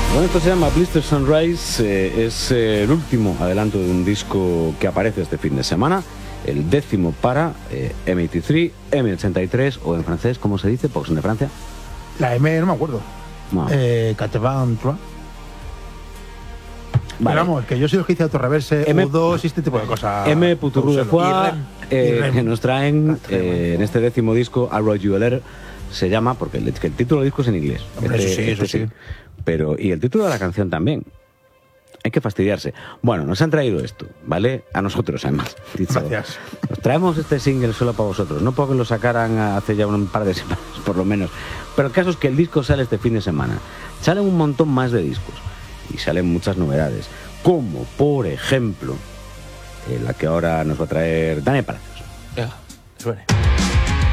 Bueno, esto se llama Blister Sunrise, es el último adelanto de un disco que aparece este fin de semana, el 10º para M83, M83, o en francés, ¿cómo se dice? Porque son de Francia. La M, no me acuerdo. Bueno. 83. Vale. Pero vamos, que yo soy los que hice autorreverse, U2 y este tipo de cosas. M. Puturru de Foix, Rem. que nos traen en este 10º disco, I Wrote You a Letter, se llama, porque el título del disco es en inglés. Hombre, eso sí. Pero, y el título de la canción también. Hay que fastidiarse. Bueno, nos han traído esto, ¿vale? A nosotros, además. Gracias. Os traemos este single solo para vosotros. No porque lo sacaran hace ya un par de semanas, por lo menos. Pero el caso es que el disco sale este fin de semana. Salen un montón más de discos. Y salen muchas novedades. Como, por ejemplo, la que ahora nos va a traer Daniel Palacios. Ya, suene.